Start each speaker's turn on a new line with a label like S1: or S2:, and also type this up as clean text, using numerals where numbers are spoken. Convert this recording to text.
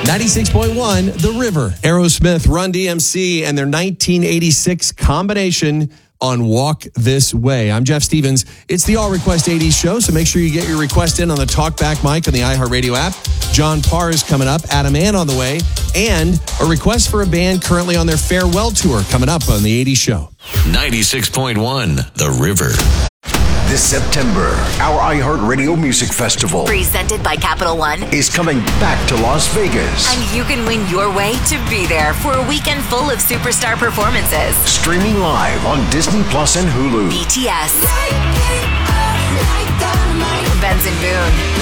S1: 96.1, The River. Aerosmith, Run DMC, and their 1986 combination on Walk This Way. I'm Jeff Stevens. It's the All Request 80s show, so make sure you get your request in on the Talkback mic on the iHeartRadio app. John Parr is coming up, Adam Ann on the way, and a request for a band currently on their farewell tour coming up on the 80s show.
S2: 96.1, The River.
S3: This September, our iHeartRadio Music Festival,
S4: presented by Capital One,
S3: is coming back to Las Vegas.
S4: And you can win your way to be there for a weekend full of superstar performances.
S3: Streaming live on Disney Plus and Hulu.
S4: BTS, Benson Boone,